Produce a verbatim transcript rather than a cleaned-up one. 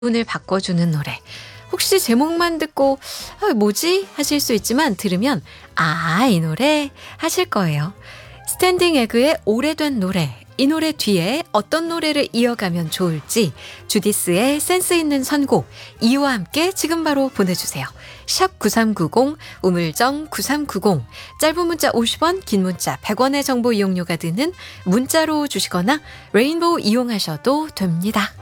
기분을 바꿔주는 노래. 혹시 제목만 듣고 아, 뭐지? 하실 수 있지만 들으면 아, 이 노래 하실 거예요. 스탠딩 에그의 오래된 노래. 이 노래 뒤에 어떤 노래를 이어가면 좋을지 주디스의 센스 있는 선곡 이유와 함께 지금 바로 보내주세요. 샵 구삼구공 우물정 구삼구공 짧은 문자 오십 원 긴 문자 백 원의 정보 이용료가 드는 문자로 주시거나 레인보우 이용하셔도 됩니다.